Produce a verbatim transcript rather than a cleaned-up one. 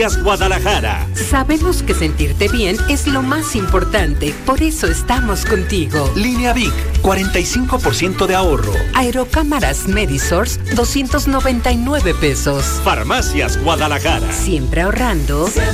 Guadalajara. Sabemos que sentirte bien es lo más importante, por eso estamos contigo. Línea Vic, cuarenta y cinco por ciento de ahorro. Aerocámaras Medisource, doscientos noventa y nueve pesos. Farmacias Guadalajara. Siempre ahorrando.